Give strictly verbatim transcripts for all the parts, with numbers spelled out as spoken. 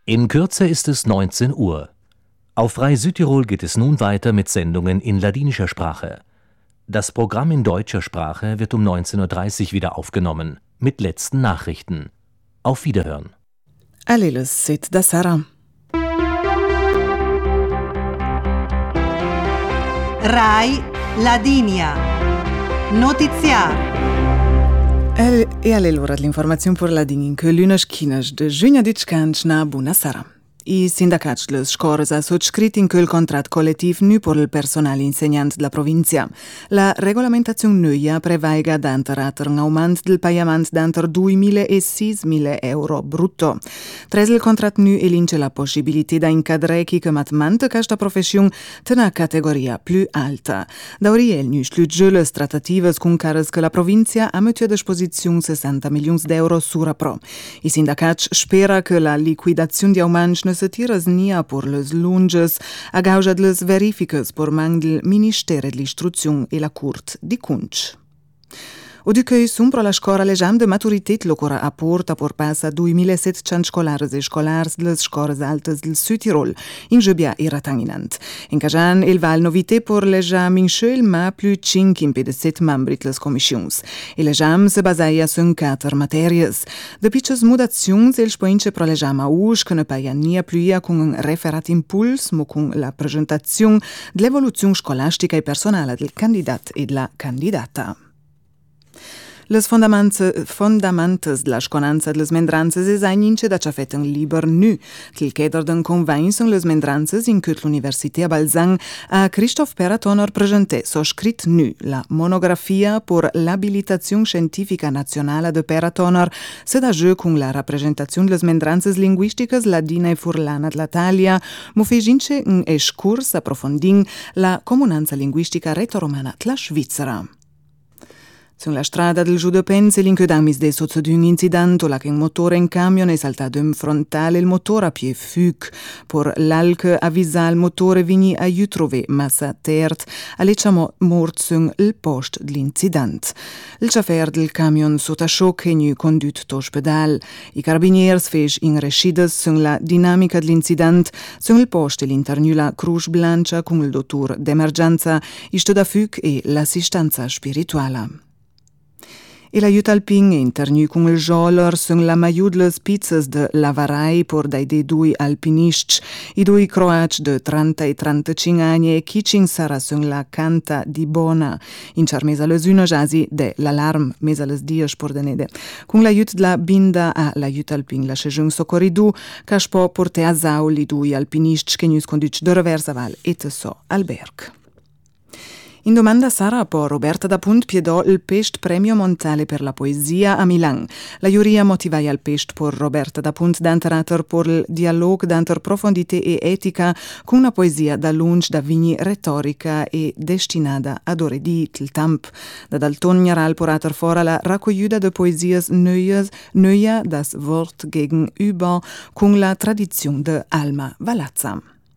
In Kürze ist es neunzehn Uhr. Auf Frei Südtirol geht es nun weiter mit Sendungen in ladinischer Sprache. Das Programm in deutscher Sprache wird um neunzehn Uhr dreißig wieder aufgenommen, mit letzten Nachrichten. Auf Wiederhören. Aleles sit da Sara. Rai Ladinia. Notiziar. El, e allora l'informazione per la din che l'unas chinas de giugno di scanch na Bună Seara. I sindacats les scoras ha sotscrit in quel contrat collettiv nu per il personale insegnant della provincia. La regolamentazione nuia prevaiga d'anterater un aumento del pagament d'anter duemila e seismila euro brutto. Tres il contrat nu elince la possibilità da incadrechi che matmante questa professione tena categoria più alta. Dauriel nu slutge le trattative con cares che la provincia ha messo a disposizione sessanta milioni di euro sura pro. I sindacats spera che la liquidazione di aumenti ne se tiras nia por les lunges a causa de les verificas por mang del Ministero dell'Istruzione e la Curt di Cunch. O di che sumpro la scuola l'esame de maturität locora a porta por passa duemilasettecento scolares e scolars des scolas altas del Südtirol, in Gebia e Ratanginant. In Cajan il val novité por l'esame in schöl ma plus cinque in pedeset membri des commissions. E l'esame se basaia sun quater materias. De pitches mudazions el spoince pro l'esame a usch che ne paia nia pluia con un referat impuls mo con la presentazione dell'evoluzione scolastica e personale del candidat e della candidata. Les fondamentes de la sconanza de les mendranzas es ein ince da ciafetan liber nu, til cheder den convainson les mendranzas in cut l'Università Balzan a Christoph Peratonor presente so scrit nu la monografia por l'abilitazione scientifica nazionale de Peratonor se da jeu con la rappresentazione de les mendranzas linguisticas ladina e furlana de l'Italia, mo fegince un escurs approfonding la comunanza linguistica retoromana de la Svizzera. Sulla strada del Giudepense l'incodamis de sozzo di un incidente la che un motore in camion è saltato in frontale il motore a pie fuc. Por l'alc avvisa il motore vini a jutrove massa tert aleciamo morzung il post dell'incidente. Il chauffeur del camion sotto shock e nu condut tospedal. I carabiniers fece in rescides sulla dinamica dell'incidente sul post l'internu la Cruz Blanca con il dottor d'emergenza isto da fuc e l'assistenza spirituale. E l'aiuto alpin internu con il joler sun la maiud les pizzas de lavarai por dai de dui alpinists, i dui croaci de trenta e trentacinque anni e kicin sara sun la canta di bona, in char mesa les una jasi de l'alarm mesa les dias por denede. Con l'aiuto de la binda a l'aiuto alpin la sejung socorridu, cash po porte a zau li dui alpinists che nus conduc de reversa val et so alberg. In domanda Sara po Roberta da Punt piedò il Pest Premio Montale per la poesia a Milan. La giuria motivaia il Pest por Roberta da Punt d'anterator por il dialogo d'anter profondità e etica con una poesia da lunch da vigni retorica e destinata ad ore di il tamp. Da dalton general porater fora la raccogliuda de poesias neues, neuer das Wort gegenüber con la tradizione de Alma Valazza.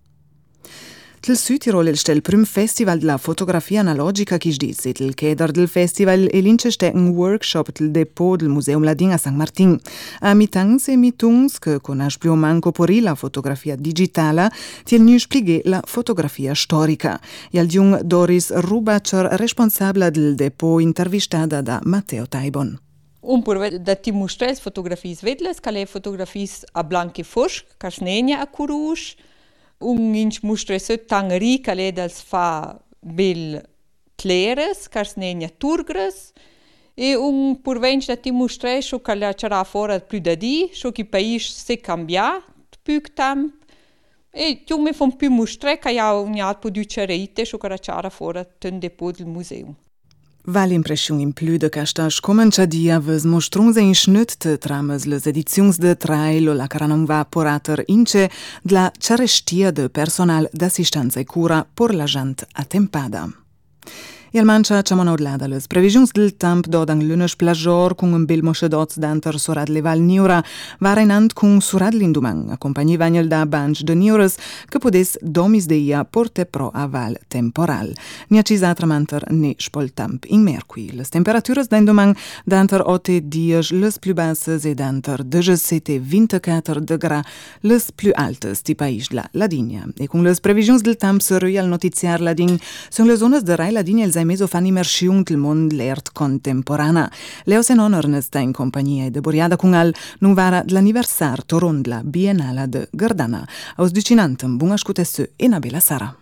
Il Südtirol è il primo festival della fotografia analogica che sdizze. Il cheder del festival è l'inceste un workshop del depot del Museum Ladin a San Martin. A mitangs e mitungs che conosce più manco pori la fotografia digitale, ti nu spieghe la fotografia storica. E al giung Doris Rubacher, responsabile del depot, intervistata da Matteo Taibon. Un pur da ti mostrare fotografie vedles, che le fotografie a blanche fosc, che snegna a curush, un inch mustre so tangri che dels fa bel clares, che snegna turgres, e un purvench da ti mustre so che la c'era fora più da di, so che país se cambia più temp, e tu mi fon più mustre che ha un altro di cerite so che la c'era fora ten depot del museum. Va l'impression in plus de castaș comencia dia văz mostrunze in schnütte trames les edizions de trail o la caranum va porater ince de la cerestia de personal d'assistenza e cura por la gent attempada. E al mancia c'amon audlada les previsions del temp dodang l'unes plajor con un bel moschedots d'anter surad le Val Niura varenant con surad l'indumang, accompagni vagnel da banch de Niures che podes domis deia porte pro a val temporal. Nia cisatra manter ne spol temp in merqui. Les temperaturas d'indumang d'anter otte dies les plus basses e d'anter diciassette ventiquattro degra les plus altes di país la Ladinia. E con les previsions del temp serui al notiziar ladin son les zones de rai Ladinia els meso fan immersiun del mond l'ert contemporana. Leo se non ornesta in compagnia de Boriada con al non vara l'anniversar torondla biennala de Gardana. Aus dicinantem bun ascutessu e una bella sara.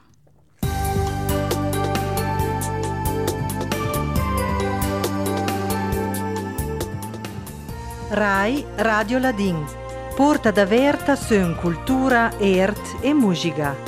Rai Radio Ladin. Porta da verta sun cultura, ert e musica.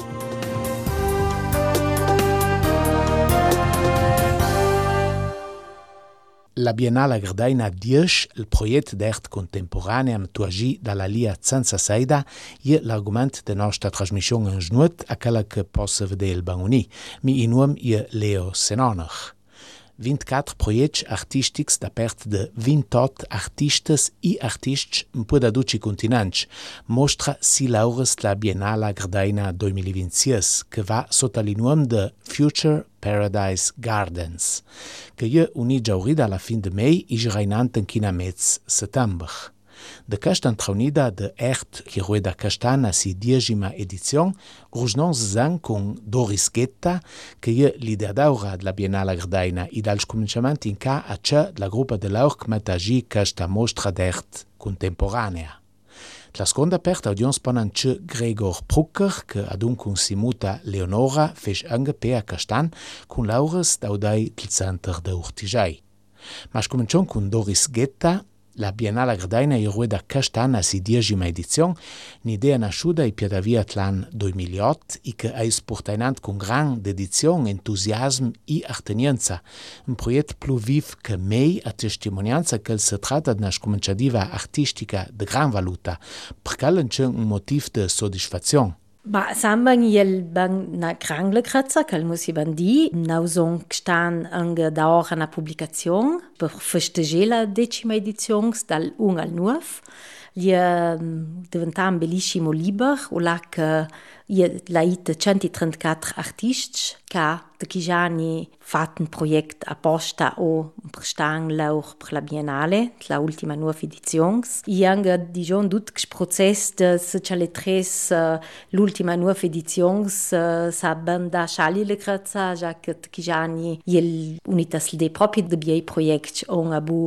La Biennale Gardaina dieci, il progetto d'art contemporanea am tuagi dalla Lia Senza Seida, è l'argument de nostra trasmissione in snuot a quella che possa vedere il Banguni. Mi in nome è Leo Senoner. ventiquattro projetti artistici da parte de ventotto artistas e artisti un po' da duci continenti mostra si laures la Biennale Gardaina duemilaventisei che va sotto il nome de Future Paradise Gardens, che è unigiaurida alla fin de mei e girainant in china mezz settembre. De questa intraunida de ert che rueda quest'anno si diecima edizione, rusnon zan con Doris Ghetta, che è l'ideaura della Biennale Gardaina e dal cominciamento in ca a c'è la gruppa de l'aur metagi questa mostra d'art contemporanea. La seconda parte audions ponan c'è Gregor Prucker, che adunque si muta Leonora fece anche per a quest'anno con laures d'audai il centro de Urtigiai. Ma cominciamo con Doris Ghetta. La Biennale Gardaina è rueda quest'anno si diecima edizione, un'idea nasciuta e piedavia l'anno duemilaotto e che è sportainant con gran dedizione, entusiasmo e artenienza. Un progetto più vivo che mai a testimonianza che si tratta di una scominciativa artistica di gran valuta, perché c'è un motivo di soddisfazione. Ma samban jel bang na krangle kratza, kal muss i bandi, nau son gestan ange da auch ana publicazion, per festeger la decima edizions dal un al nuov. Li diventa un bellissimo liber, o la che la ite centotrentaquattro artisti che de Kijani fatto un progetto apposta o prestan lauch per la Biennale, la ultima nuova edizione. E anche dijon tutto processo de se le tres l'ultima nuova edizione sa banda scali le grazie già che de Kijani il unitas de proprio de biei project on abu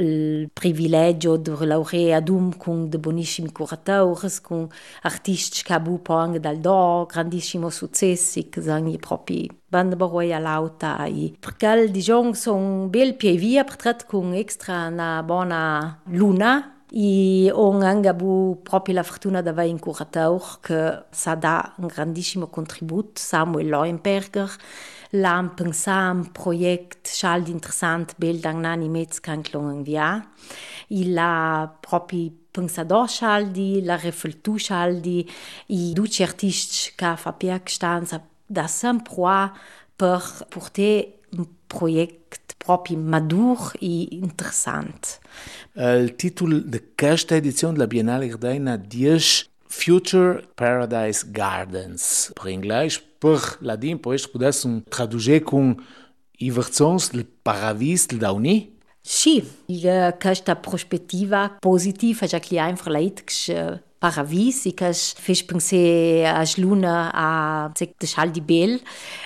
il privilegio de laurea adum con de bonissimi curatores con artisti che abu pong dal do grandissimo successi che sono proprio banda baroia lauta e perché diciamo sono bel pievia portret con extra una buona luna e ho anche avuto proprio la fortuna di avere un curatore che sa dà un grandissimo contributo, Samuel Leuenberger. L'ha pensato un progetto molto interessante, bel da un anno e mezzo che anche via. E l'ha proprio pensato scaldi, l'ha riflettuto scaldi e tutti gli artisti che fa piacere stanza da sempre per portare un progetto proprio maduro e interessante. Il titolo di questa edizione della Biennale Gardaina dice Future Paradise Gardens. Per inglese, per ladin, poi potessimo tradurre con i versioni del paradiso del Dauni. Sì, questa prospettiva positiva, già che è in Paravis, e che fez pensar a luna a de schaldi bel,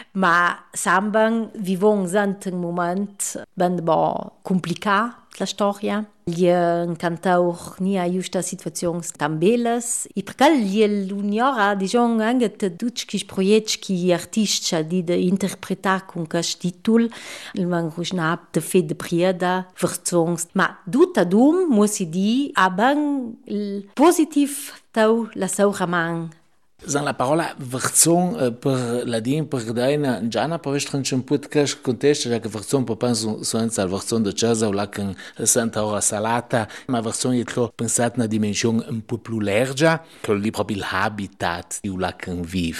ma samban vivons ant un moment ben bo complicat la storia. Gli incantaur ni a justa situazions tan beles, e perché gli l'uniora dijon anche de tutti quis proiects qui artisti di de interpretar con quest titul, il man rusnab de fe de prieda verzongs, ma tutta dum muss i di aban il positiv tau la saura man. Zan la parola verzon per ladin per Gardaina giana per vestren un podcast contesto già che verzon per penso senza verzon de casa o la con santa ora salata ma verzon è tro pensat na dimensione un po' più larga che lì proprio il habitat di la con viv.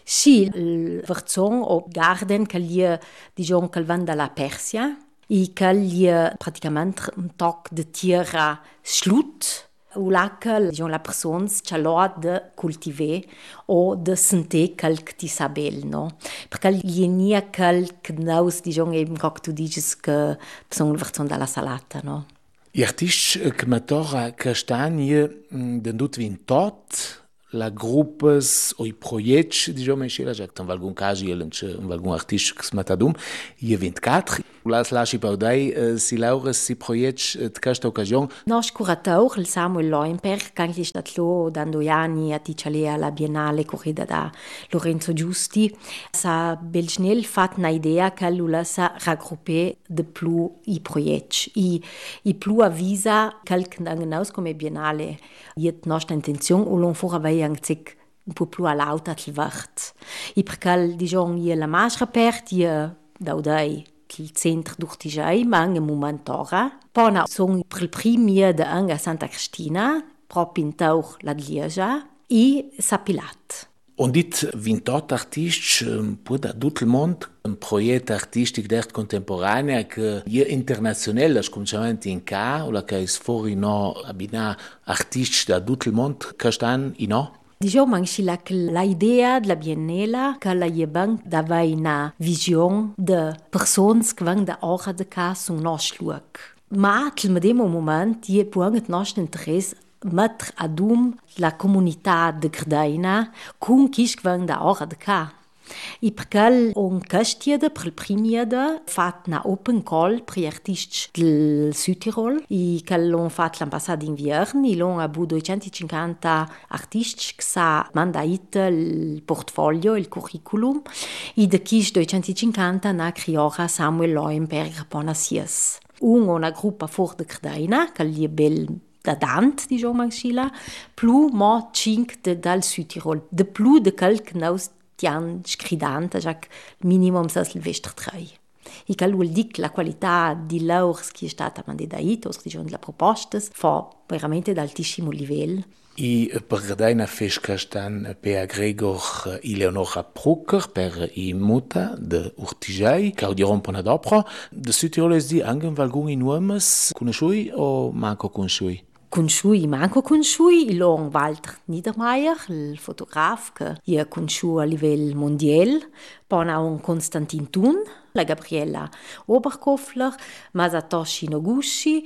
Sì, il verzon o garden che gli diciamo che van dalla Persia e che gli praticamente un toc de tierra slut u laquelle diciamo la persona c'ha l'ha de cultiver o de sentir quel che ti sa bel, no? Perché gli nie quel che naus diciamo eben come tu dices che sono il verzon dalla salata, no? Gli artisti che matora castagni den dut vin tot la gruppas o i proiects, diciamo, in già in alcun caso in alcun artista che si mette ad um, io ventiquattro. Las lasci paudai si laura si proiects di questa occasione. Nos curator, il Samuel Leuenberg, che è stato da due anni a Ticcialea alla Biennale corrida da Lorenzo Giusti, sa bel schnell fatto un'idea che lui sa raggruppare di più i proiecti. I, i più avvisa che noi come Biennale è nostra intenzione o non fuori vai anche un po' più all'auta del vert. E perché, diciamo, è la masca aperta, è da udai il centro d'Urtigiai, ma anche momentora. Poi sono per il primo di a Santa Cristina, proprio in Tauch la Lieja, e Sapilat. Und dit vintotto artisti pur da tutto il mondo, un progetto artistico d'arte contemporanea che è internazionale, specialmente in ca, o la che è fuori no abbina artisti da tutto il mondo che stanno in no. Diciamo anche l'idea della Biennale che la Jebang dava una visione di persone che vengono da ora di casa su nostro luogo. Ma al medesimo momento è pure il nostro interesse mettere ad um la comunità di Gradina con chi vengono da ora di casa. E perché un castiede per il primo fatto una open call per gli artisti del Südtirol e che l'hanno fatto l'anno passato d'inverno e l'hanno avuto duecentocinquanta artisti che sa mandato il portfolio, il curriculum e da chi duecentocinquanta ha creato Samuel Leuenberg Bonassies. Una gruppa fuori di Gradina che è bel da Dant, diciamo così, più ma cinque dal Südtirol, de più di quel che noi stiamo scrivendo, già minimum Silvestre tre. E che vuol dire che la qualità di loro che è stata mandata da diciamo, la proposta, fa veramente d'altissimo livello. I per Gradina fesca stan per Gregor Eleonora Brucker per i muta de Urtigiai, che odieron pona d'opera. De Südtirol es di anche alcuni nuomes conosciui o manco conosciui? Conosciui, manco conosciui, il long Walter Niedermayer, il fotografo che è conosciuto a livello mondiale, poi un Konstantin Thun, la Gabriella Oberkofler, Masatoshi Noguchi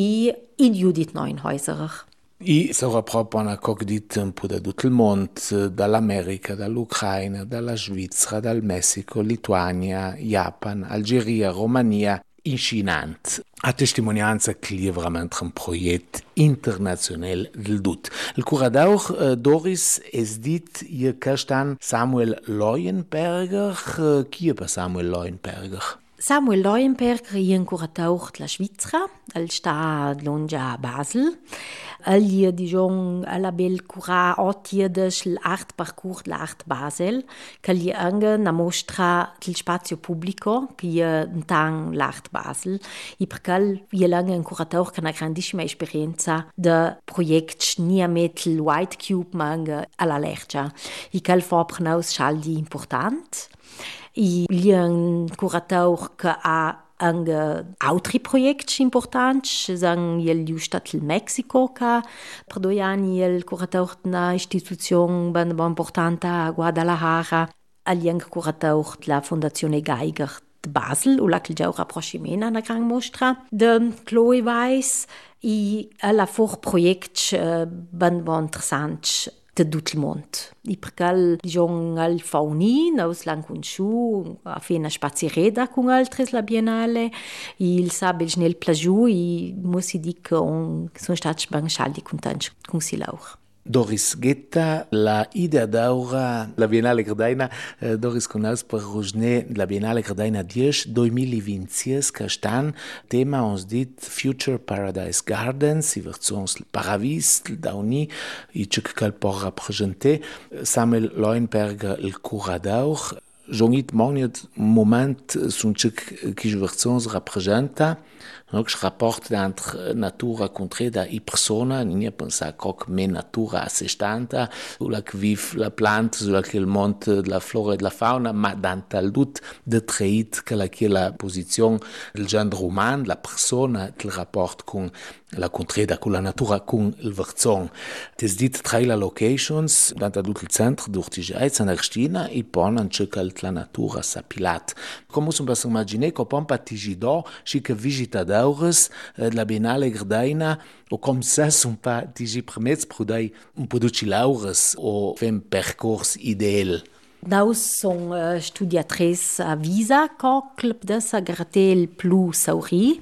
e Judith Neunhäuser. I sarà proprio una cogdita un po' da tutto il mondo, dall'America, dall'Ucraina, dalla Svizzera, dal Messico, Lituania, Japan, Algeria, Romania, incinante. A testimonianza che è veramente un progetto internazionale del tutto. Il curador Doris es dit ihr kastan Samuel Leuenberger. Chi è Samuel Leuenberger? Samuel Leuenberger è un curador della Svizzera, al sta a Basel. Elle diciamo alla bel cura ottiedeš l'art parcours l'art Basel, che gli anche una mostra del spazio pubblico che è un l'art Basel, e perché gli anche un curatore che ha una grandissima esperienza di progetti non met il White Cube ma anche alla Lergia, e che fa per noi scaldi importante. E gli è un curatore che ha anche altri progetti importanti, sono il Stato del Messico, che per due anni è il curatore di un'istituzione importante a Guadalajara, e anche curatore della Fondazione Geiger di Basel, o la che già rapprochimento una grande mostra di Chloe Weiss, e alla for progetti ben interessanti de tutto il mondo. E perché diciamo al fauni, noi l'hanno conosciuto, a fare una spaziereda con altri la Biennale, e il sabe nel plagiu, e muss dire che sono stati ben scialdi contenti con si loro. Doris Getta, la idea d'aura la Biennale Gradina, eh, Doris conosce per Rojne la Biennale Gradina dieci duemilavinti, che stan tema ons dit Future Paradise Gardens, i versons il Paravis, il Dauni, i ciò che può rappresentare Samuel Leuenberger, il curador. Jonit magnet moment sun ciò che versons rappresenta, Il rapporto entre natura concreta e persona, non pensa che me natura a sé stante, sulla che vive la pianta, sulla che il mondo della flora e della fauna, ma dante al dut de trait che la che la posizione del genere umano, la persona, il rapporto con la concreta, con la natura, con il verzon. Es dit tre la locations, dante al dut il centro d'Urtigiai, San Agustina, e poi anche la natura sapilat. Come si può immaginare che poi patigidò, si che visitadores la Biennale Gardaina, o come se un pa tigi permets prudai un po' di laures o fem percorso ideal. Nós som uh, studiatriz a visa, co club dessa gratel plus sauri.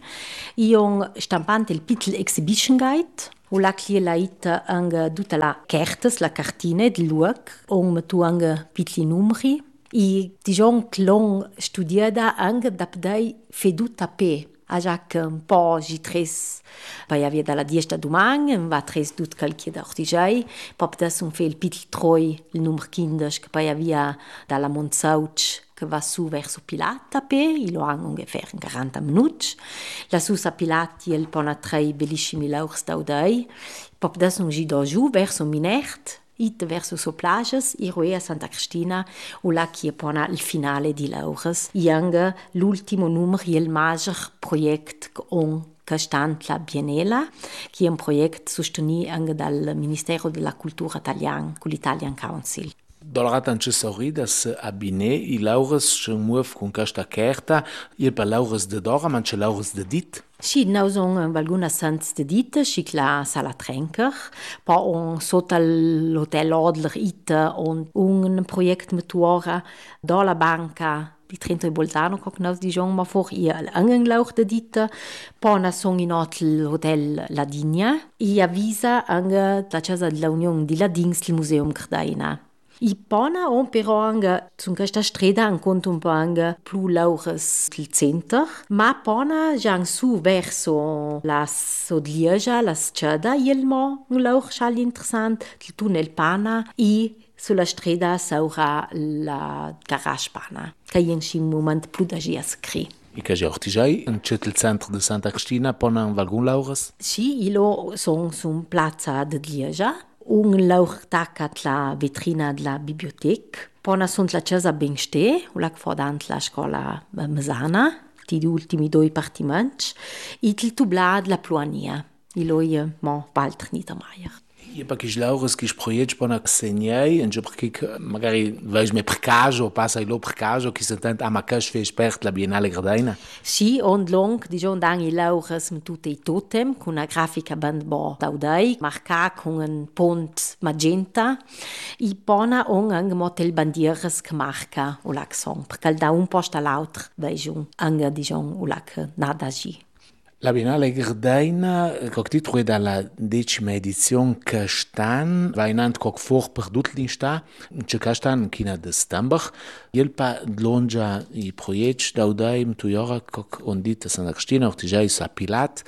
Ion stampant il pitl exhibition guide. O la clie la ita anga tutta la cartes, la cartine di luoc, on metu anga pitli numeri. I dijon clon studiada anga dapdai feduta pe. Aja che un po' gi tres, poi aveva dalla diesta domani, va tres dut calchi da ortigiai, pop das un fe il pitl troi, il numero quindici, che poi aveva dalla Montsauch, che va su verso Pilata pe, il lo hanno ungefähr in quaranta minuti, la su sa Pilati il pona trei bellissimi laurs daudai, pop das un gi do giù verso Minert, it verso so plages, i roe a Santa Cristina, o la che pona il finale di laures, ianga l'ultimo numero il major project on che stand la Biennale, che è un progetto sostenuto anche dal Ministero della Cultura italiano, con l'Italian Council. Dollrat anche sorride dass a Biné i laures se muov con questa carta, il pa laures de dora, ma c'è laures de dit. Sì, noi siamo alguna sans de dite, ci la sala Trenker, pa on sotto l'hotel Adler ita on un projekt met tuora da la banca di Trento e Bolzano, che noi diciamo ma for ia angenlauch de dite, pa na song in l'hotel Ladigna, e avvisa anche la casa dell'Unione di Ladins, il museum Gardaina. I pona on però anche su questa strada incontro un po' anche più laures del centro, ma pona già su verso la Sodlieja, la Sceda, il mo un laur schall interessant, il tunnel pana e sulla strada saura la garage pana, che è in un momento più da giascri. E che già ortigiai, in c'è il centro di Santa Cristina, pona un valgun laures? Sì, io sono su un piazza di Lieja, un lauch tacat la vetrina della biblioteca. Poi sunt la casa benste, o la fordant la scuola Mesana, di ultimi due partimenti, e il tublad la Pluania. E lui mo Walter Niedermayer. E pa che laures che proiect pona segnai, e già perché magari vais me per caso, passa il per caso, che si tenta a macas fe espert la Biennale Gardaina. Sì, on long, diciamo dangi laures mit tutte i totem, con una grafica bandbo daudai, marca con un pont magenta, e pona on anche motel bandieres che marca o l'accent, perché da un posto all'altro, vejum, anche diciamo o l'ac nadagi. La Biennale Gardaina, che ti trovi dalla decima edizione che stanno, va in anno che fuori per tutti gli stati, che stanno in China di settembre. Il pa longa i progetti da udai, tu jora, che on dit a Santa Cristina, ortigiai sa Pilat,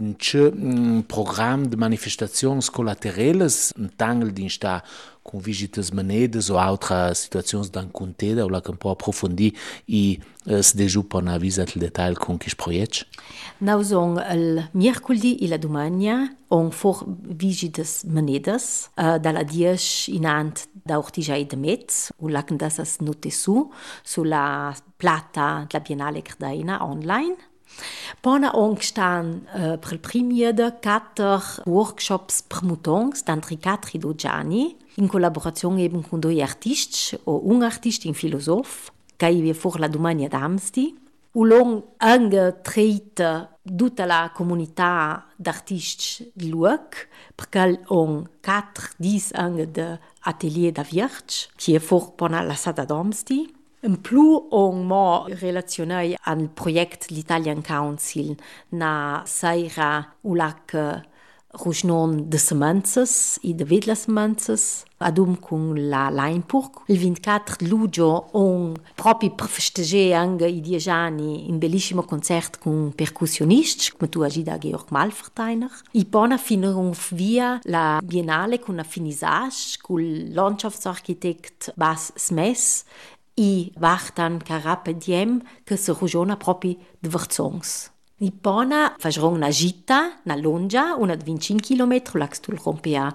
un programma di manifestazioni collaterali, un tangel di sta con visitas manedes o altre situazioni da conteda, o la che un po' approfondì e uh, si dejupa una visita al dettaglio con questi progetti. Noi siamo il mercoledì e la domenica, on for visitas manedes, uh, dalla dieci in ant da ortigiai de Metz, o la che das note su, sulla plata della Biennale Gardaina online. Pona on stan uh, per il primiede quattro workshops permutons d'antri quattro dogiani in collaborazione eben con due artisti o un artista in filosof che vi for la domani d'amsti u long anche treita tutta la comunità d'artisti di luoc perché on quattro dis anche de atelier da vierge che for pona la sata d'amsti. In più on mo relazionai al project l'Italian Council na saira ulac rujnon de semences e de vedla semences adum con la Leinburg. Il ventiquattro luglio on proprio per festeggiare anche i dieci anni un bellissimo concerto con percussionisti come tu agida Georg Malferteiner. E poi finiremo via la Biennale con una finissage con il Landschaftsarchitekt Bas Smes e wartan carapediem che se rugiona proprio de verzons. I pona facevano una gita, una longa, una di venticinque chilometri, là che rompea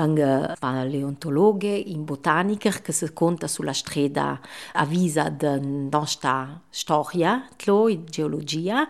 un paleontologo in botanica che si conta sulla strada a visa della nostra storia, in geologia,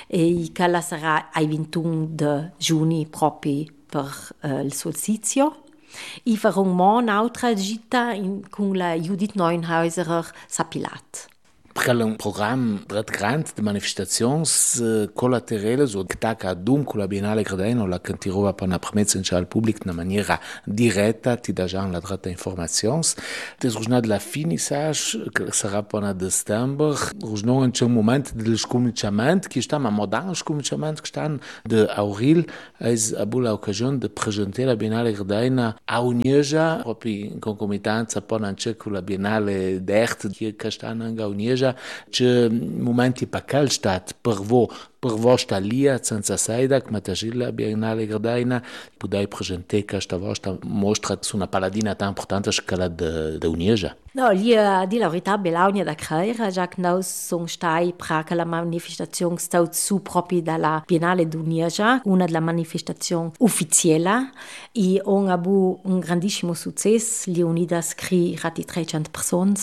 e che la sarà ai ventuno di giugno proprio per uh, il solstizio. I farò un'altra gita in, con la Judith Neuenhäuser Sapilat. Perché è un programma grande di manifestazioni collaterali che attacca a Dum con la Biennale Gradina, la che tirava per una permessa al pubblico in maniera diretta, ti dà già la dretta informazioni. Il giorno della finissage, che sarà per il settembre, c'è un momento del scomunicamento, che sta, ma moderno scomunicamento che sta, di avril, è l'occasione di presentare la Biennale Gradina a Unija, proprio in concomitanza con la Biennale d'Arte, che sta a Unija, che momenti per quel stat per voi per vostra lia senza saida come la Biennale Gradina potete presentare questa vostra mostra su una paladina tan importante come quella di Unija. No, lì di la verità belaunia da creare, già che noi sono stati per la manifestazione stata su proprio dalla Biennale di Unija, una delle manifestazioni ufficiali, e abbiamo avuto un grandissimo successo, lì unidas cri rati trecento persone,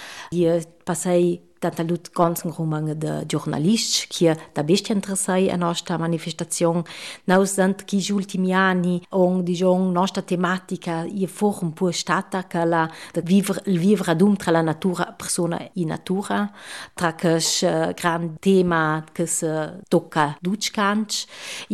lì passai tanta lut ganz rumang de giornalisti che da bestia interessai a nostra manifestazione. Noi sind che gli ultimi anni on dijon nostra tematica e for un po' stata che la vivere il vivere ad um tra la natura persona e natura tra che uh, gran tema che se tocca duccanch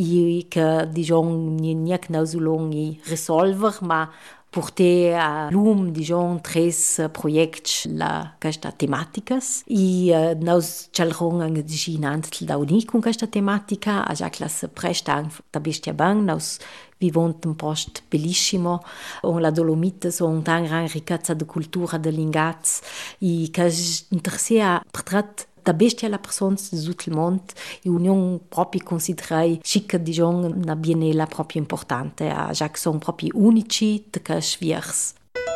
e che dijon nie che nous longi risolver ma porter a lume, dijon, tres projects la questa tematikas e uh, nos chalrong ang diginant da uni con questa tematica a già classe presta da bestia bang nos vivont un post bellissimo on la Dolomite son tan gran ricchezza di cultura de lingaz e che interessa portrat da bestia la persona di tutto il mondo e unione proprio considerei chic dijon una biennale proprio importante a già che sono proprio unici di che sviers.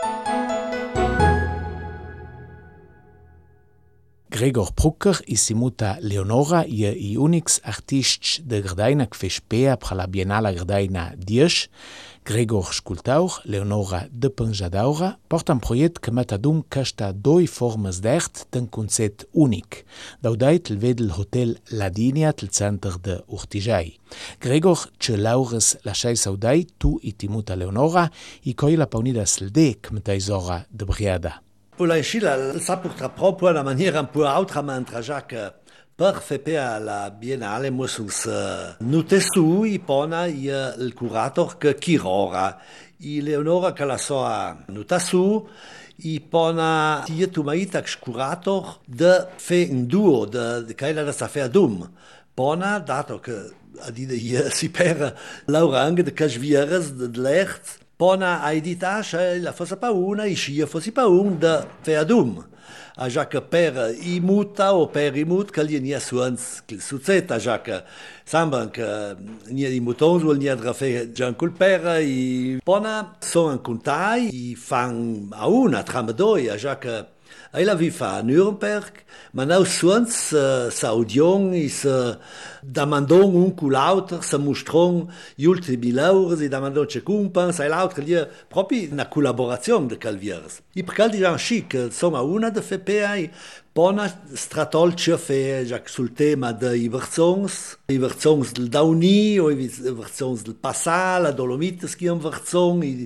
Gregor Brucker e Simuta Leonora je i unix artist de Gradina che fespea per la Biennale Gradina dieci. Gregor Scultaur, Leonora de Penjadaura, porta un progetto che mette ad un questa due forme d'arte d'un concetto unico. Daudait il vede l'hotel Ladinia del centro de Urtigiai. Gregor ce laures lasciai saudai tu e Timuta Leonora e coi la paunida slde che mette isora de Briada. Pula in Scila sa purtroppo una maniera un po' altra mentre già che per fare la Biennale mussus nute su e pona il curator che Kirora e Leonora che la sua nuta su e pona tie tu maita curator de fe in duo de de che la sa fe dum pona dato che a dire io si per Laura anche de casvieres de lert pona a editasce la fosse pa una e scia fosse pa un de fe dum a già che per i muta o per i mut che gli nie suons che succede già che sembra che nie di mutons vuol nie drafe già col per i pona sono contai i fan a una tram doi a già che ai la vifa a Nürnberg ma nau suons uh, sa audion is uh, da mandon un culauter sa mustron gli ultimi laures e da mandon ce cumpan sai l'altro lì proprio una collaborazione de calviers i per caldi già chic insomma una de F P I pona stratolce fe già sul tema de i verzons i verzons del Dauni o i verzons del Passal la Dolomite schiam verzon i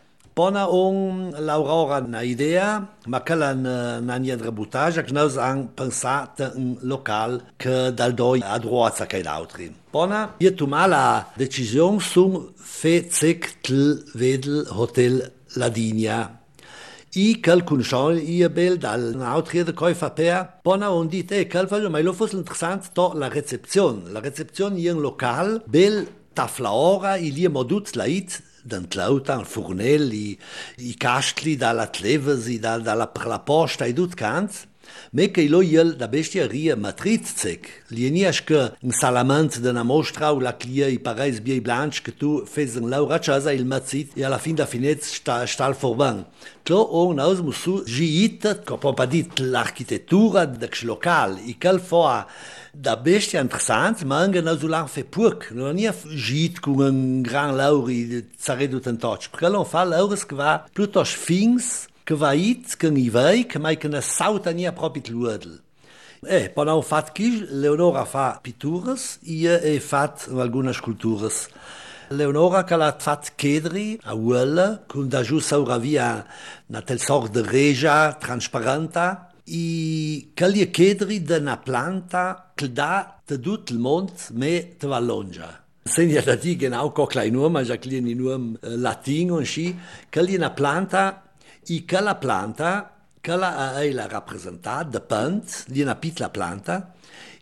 pona on l'Aurora una idea, ma che la n'ania de rebutage, che noi hanno pensato un local che dal doi a droita che d'altri. Pona, io tomà la decisione su fezec tel vedel Hotel Ladinia. I cal conosciamo io bel dal altri de coi fa per pona on dit e cal fa ma lo fosse interessante to la recepzione. La recepzione in un local bel taflaora il lì modut lait d'entlauta, furnelli, i castli dalla tlevesi, da, dalla per la posta e tut cants. Me che ilo iel da bestia ria matrizzec, lienias che un salamant de na mostra o la clia i parais biei blanche che tu fes un laura casa il mazit e alla fin da finet sta stal forban. Tlo o naus musu giit, co pa dit l'architettura de local, i cal foa da bestia interessant, ma anche naus lang fe purc, non nie giit cum un gran lauri zaredut en toch, perché l'on fa laures che va plutos fins, che va it, che ni vai, che mai che ne sauta nie proprio l'uedel. Eh, poi ho fatto che Leonora fa pitturas, io ho fatto alcune sculture. Leonora che ha fatto chiedere a uella, con da giù saura via una tel sorta di regia trasparente, e che gli chiedere di una planta che dà da tutto il mondo, me te va longa. Segna da di genau co klein nur, ma già klein nur latino e sci, che gli una planta e che la planta che la ha la rappresentata, dipende, di una piccola planta,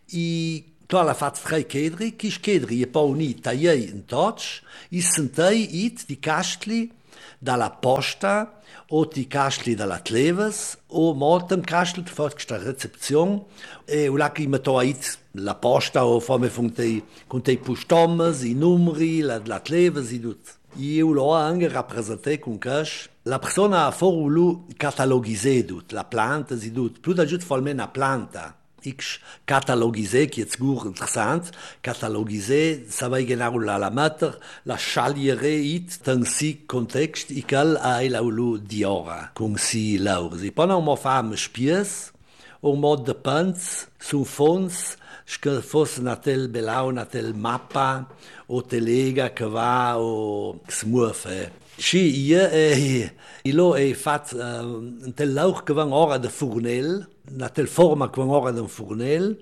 e tu hai fatto tre chiedri, che chiedri e poi uniti tagliai in touch, e sentai it di castli dalla posta, o di castli dalla Tleves, o molti castli di questa recepzione, e ora che mi to it la posta, o come con dei postomes, i numeri, la, la Tleves, e tutto. Io l'ho anche rappresentato con cash. La persona ha voluto catalogare tutto, la planta, e tutto. Più da giù forse una planta. Ich catalogise, che è sicuro interessante, catalogise, savai genau la la mater, la scegliere it, ten si context, e che ha la ulu di ora, con si laur. E poi non fa un spies, un mod de pants, su fons, che fosse una tel belau, una tel mappa, o telega che va, o smuove. Sì, io e io ho fatto un tel lauch che va ora de fournel, una tel forma che va ora de un fournel,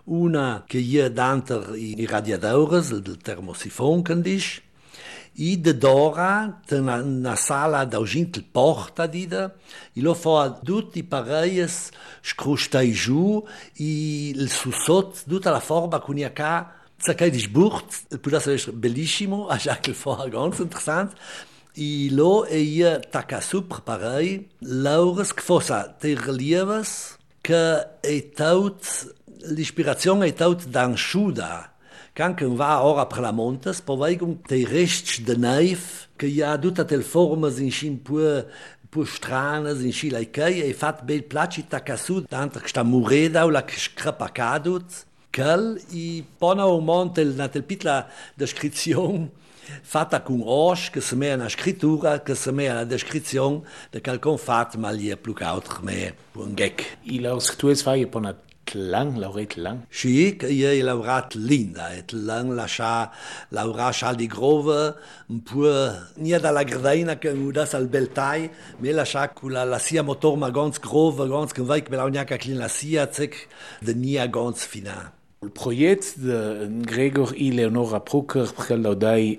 una che io danter i radiadores, il termosifon candish, e de dora, una, una sala d'augint il porta dida, io fa tutti i pareies scrustai giù, e il sussot, tutta la forma con i acá, Zacai di sbucht, il può essere bellissimo, a già che fa ganz interessant. E lo e io tacca su preparei laures che fosse te relieves che è tout l'ispirazione è tout dan sciuda che anche va ora per la montes poi con te resti de neif che ja tutta tel formas in scin pu pu stranas in sci laikai e fat bel placi tacca su tanto che sta mureda o la che scrapacadut cal e pona un monte na tel pitla descrizione fatta con os che se mea una scrittura che se mea una descrizione de qualcun fat ma li è più altro me un gag. I laus che tu es fai per una lang, lauret lang? Sì, che io ho lavorato linda, e lang lascia lavorare di grove, un po' non dalla gradina che mi dà al beltai, ma lascia con la, la sia motor ma ganz grove, ganz che vai che la unica che la sia, zec, de nia ganz fina. Il progetto di Gregor e Leonora Prucker per l'audai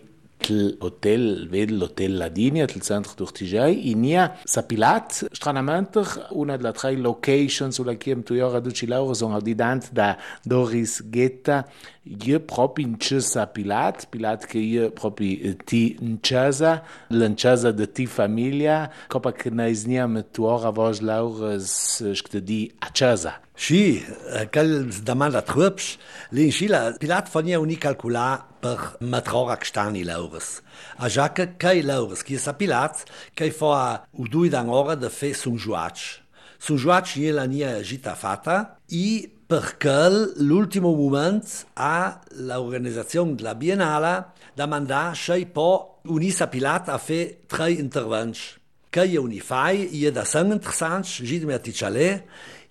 l'hotel, vede l'hotel Ladinia, il centro d'Urtigiai, e nia sapilat, stranamente, una delle tre locations sulla che tu ora duci lauro sono audidant da Doris Ghetta, io proprio in casa pilat, pilat che io proprio ti in casa, l'encasa de ti famiglia, copa che noi sniam tu ora vos lauro che di a casa. Sì, quel domanda trups, l'inscila pilat fania uni calcula per matrora stani laures. A giacca kai laures, che sa pilat, che fa u due dan ora de fe sun juac. Sun juac ie la nia gita fatta e perché l'ultimo momento a l'organizzazione della Biennale da mandare sei po unisa pilat a fe tre interventi. Che io uni fai, ie da sang interessant, git me ticale.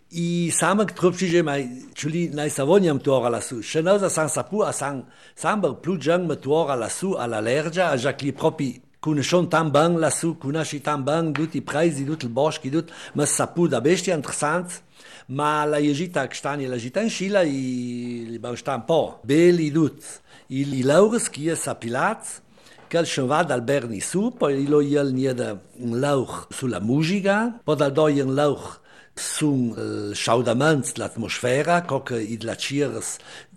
I samog trupčiže maj čuli najsavonjam tuora lasu. Še nauza sam sapu a sam sambar plujang me tuora lasu a la lergia a jak li propi kunešon tam bang lasu, kunaši tam bang, duti preisi, dut il boški, dut me sapu da bestia interessant. Ma la jegita kštanje la žitan šila i li bang štan po. Beli dut. I li laures ki je sapilat, kel še va dal berni su, poi ilo jel njeda lauch sulla musica, po dal do jen lauch sul uh, schaudament dell'atmosfera, che il lacires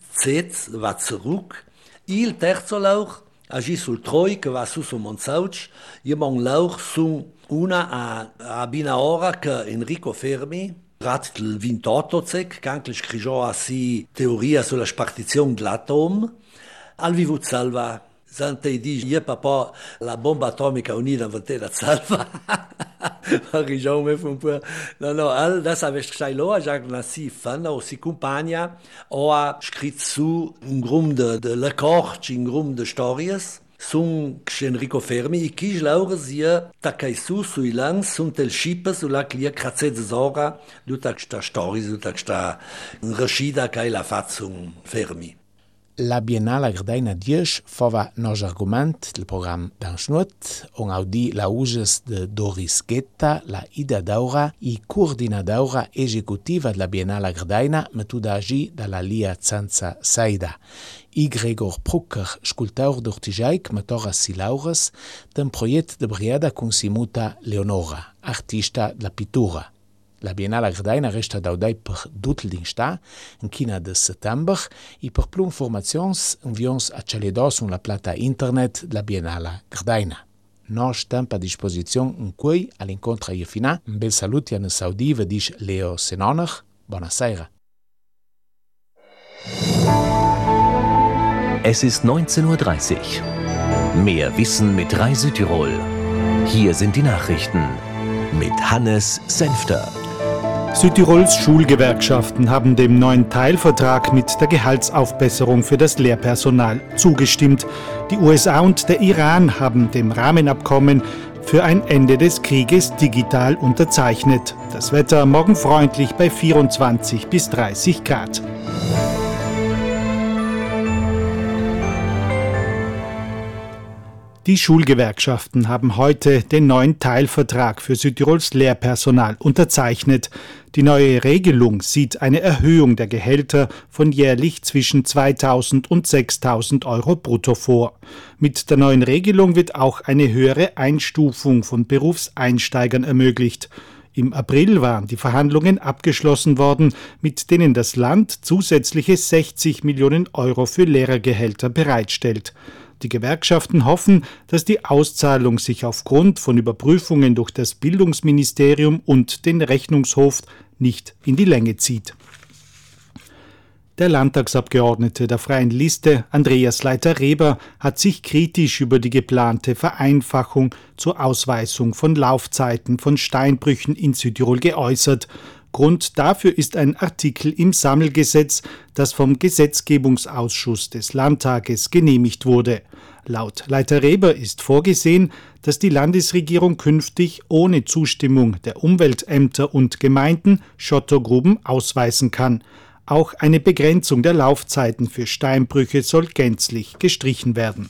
zet va zurück. Il terzo lauch agi sul troi che va su su Montsauch, io mon lauch su una a, a bina ora che Enrico Fermi L'article ventotto, che anche scrive si teoria sulla spartizione dell'atomo, al vivo salva. Sante dice, io papà, la bomba atomica unita non te la salva. Rigiamo me un po'. No, no, all das habe ich gesagt, lo, jag na si fan, o si compagna, o ha scritto su un grum de, de l'accord, un grum de stories, sun Enrico Fermi, i chi laura sia taccai su sui langs, sun tel schipa sulla clia kratze de sora, tutta questa storia, tutta questa rescida che la fazzung Fermi. La Biennale Gardaina dies fava nos argument del program d'Anschnut, on audi la uses de Doris Getta, la Ida Daura, i coordinadora ejecutiva de la Biennale Gardaina, metudagi dalla Lia Zanza Saida. I Gregor Prucker, scultor d'Ortijaic, metora Silaures, d'un proiect de briada consimuta Leonora, artista de la pittura. La Biennale Gardaina resta daudai per dutel d'instà, in quina de settembre, i per plum formazions envions a celedos un la plata internet de la Biennale Gardaina. Nos temp a disposizione in cui all'incontra ie fina. Un bel saluti a ne Saudi, vedis Leo Senoner. Buonasera. Es ist neunzehn Uhr dreißig. Mehr Wissen mit Rai Südtirol. Hier sind die Nachrichten mit Hannes Senfter. Südtirols Schulgewerkschaften haben dem neuen Teilvertrag mit der Gehaltsaufbesserung für das Lehrpersonal zugestimmt. Die U S A und der Iran haben dem Rahmenabkommen für ein Ende des Krieges digital unterzeichnet. Das Wetter morgen freundlich bei vierundzwanzig bis dreißig Grad. Die Schulgewerkschaften haben heute den neuen Teilvertrag für Südtirols Lehrpersonal unterzeichnet. Die neue Regelung sieht eine Erhöhung der Gehälter von jährlich zwischen zweitausend und sechstausend Euro brutto vor. Mit der neuen Regelung wird auch eine höhere Einstufung von Berufseinsteigern ermöglicht. Im April waren die Verhandlungen abgeschlossen worden, mit denen das Land zusätzliche sechzig Millionen Euro für Lehrergehälter bereitstellt. Die Gewerkschaften hoffen, dass die Auszahlung sich aufgrund von Überprüfungen durch das Bildungsministerium und den Rechnungshof nicht in die Länge zieht. Der Landtagsabgeordnete der Freien Liste, Andreas Leiter-Reber, hat sich kritisch über die geplante Vereinfachung zur Ausweisung von Laufzeiten von Steinbrüchen in Südtirol geäußert. Grund dafür ist ein Artikel im Sammelgesetz, das vom Gesetzgebungsausschuss des Landtages genehmigt wurde. Laut Leiter Reber ist vorgesehen, dass die Landesregierung künftig ohne Zustimmung der Umweltämter und Gemeinden Schottergruben ausweisen kann. Auch eine Begrenzung der Laufzeiten für Steinbrüche soll gänzlich gestrichen werden.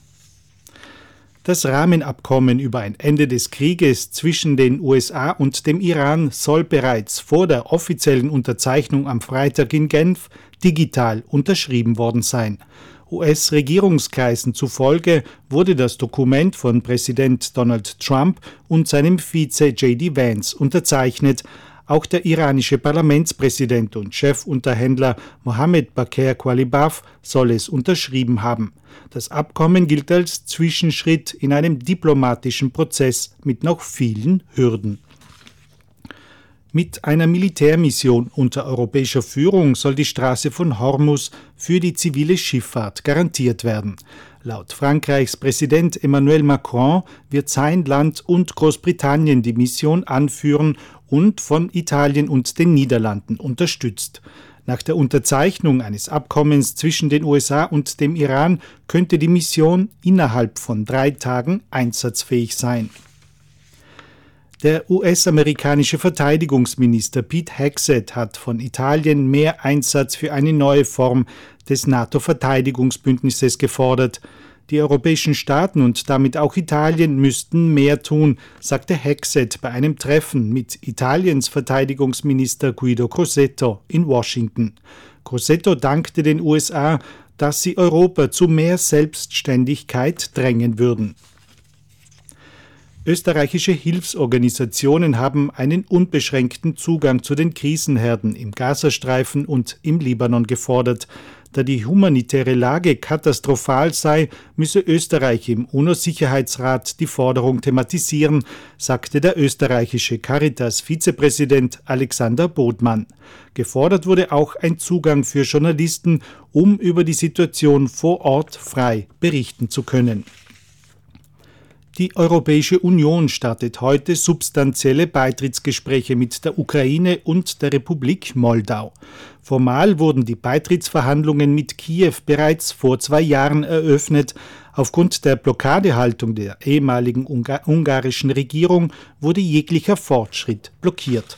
Das Rahmenabkommen über ein Ende des Krieges zwischen den U S A und dem Iran soll bereits vor der offiziellen Unterzeichnung am Freitag in Genf digital unterschrieben worden sein. U S-Regierungskreisen zufolge wurde das Dokument von Präsident Donald Trump und seinem Vize J D Vance unterzeichnet. Auch der iranische Parlamentspräsident und Chefunterhändler Mohammed Bakr Qualibaf soll es unterschrieben haben. Das Abkommen gilt als Zwischenschritt in einem diplomatischen Prozess mit noch vielen Hürden. Mit einer Militärmission unter europäischer Führung soll die Straße von Hormuz für die zivile Schifffahrt garantiert werden. Laut Frankreichs Präsident Emmanuel Macron wird sein Land und Großbritannien die Mission anführen und von Italien und den Niederlanden unterstützt. Nach der Unterzeichnung eines Abkommens zwischen den U S A und dem Iran könnte die Mission innerhalb von drei Tagen einsatzfähig sein. Der U S-amerikanische Verteidigungsminister Pete Hegseth hat von Italien mehr Einsatz für eine neue Form des NATO-Verteidigungsbündnisses gefordert. Die europäischen Staaten und damit auch Italien müssten mehr tun, sagte Hegseth bei einem Treffen mit Italiens Verteidigungsminister Guido Crosetto in Washington. Crosetto dankte den U S A, dass sie Europa zu mehr Selbstständigkeit drängen würden. Österreichische Hilfsorganisationen haben einen unbeschränkten Zugang zu den Krisenherden im Gazastreifen und im Libanon gefordert. Da die humanitäre Lage katastrophal sei, müsse Österreich im UNO-Sicherheitsrat die Forderung thematisieren, sagte der österreichische Caritas-Vizepräsident Alexander Bodmann. Gefordert wurde auch ein Zugang für Journalisten, um über die Situation vor Ort frei berichten zu können. Die Europäische Union startet heute substanzielle Beitrittsgespräche mit der Ukraine und der Republik Moldau. Formal wurden die Beitrittsverhandlungen mit Kiew bereits vor zwei Jahren eröffnet. Aufgrund der Blockadehaltung der ehemaligen Ungar- ungarischen Regierung wurde jeglicher Fortschritt blockiert.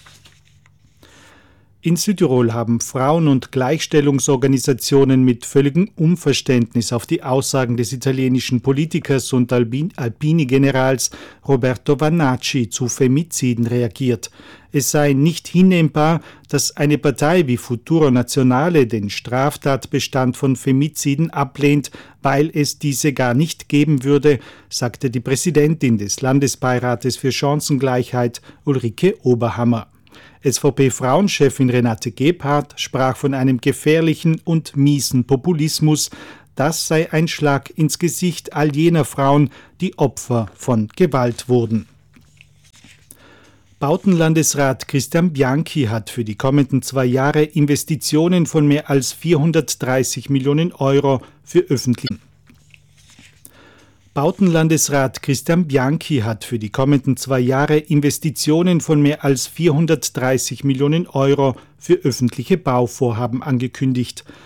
In Südtirol haben Frauen- und Gleichstellungsorganisationen mit völligem Unverständnis auf die Aussagen des italienischen Politikers und Alpini-Generals Roberto Vannacci zu Femiziden reagiert. Es sei nicht hinnehmbar, dass eine Partei wie Futuro Nazionale den Straftatbestand von Femiziden ablehnt, weil es diese gar nicht geben würde, sagte die Präsidentin des Landesbeirates für Chancengleichheit Ulrike Oberhammer. S V P-Frauenchefin Renate Gebhardt sprach von einem gefährlichen und miesen Populismus. Das sei ein Schlag ins Gesicht all jener Frauen, die Opfer von Gewalt wurden. Bautenlandesrat Christian Bianchi hat für die kommenden zwei Jahre Investitionen von mehr als vierhundertdreißig Millionen Euro für öffentliche Bautenlandesrat Christian Bianchi hat für die kommenden zwei Jahre Investitionen von mehr als vierhundertdreißig Millionen Euro für öffentliche Bauvorhaben angekündigt.